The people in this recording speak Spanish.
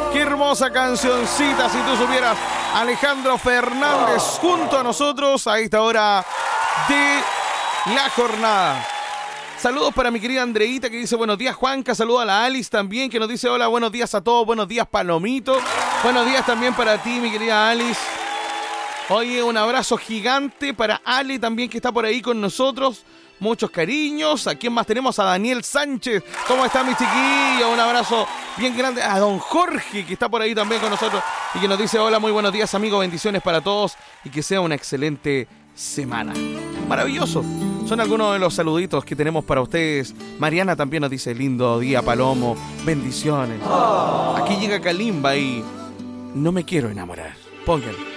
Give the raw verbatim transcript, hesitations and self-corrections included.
Qué hermosa cancioncita, si tú supieras. Alejandro Fernández junto a nosotros a esta hora de la jornada. Saludos para mi querida Andreita que dice buenos días Juanca, saludos a la Alice también que nos dice hola, buenos días a todos, buenos días Palomito, buenos días también para ti mi querida Alice. Oye, un abrazo gigante para Ale también que está por ahí con nosotros, muchos cariños. ¿A quién más tenemos? A Daniel Sánchez, ¿cómo está mi chiquillo? Un abrazo bien grande a don Jorge que está por ahí también con nosotros y que nos dice hola, muy buenos días amigos, bendiciones para todos y que sea una excelente semana. Maravilloso. Son algunos de los saluditos que tenemos para ustedes. Mariana también nos dice lindo día Palomo, bendiciones. Aquí llega Kalimba y no me quiero enamorar. Pónganlo.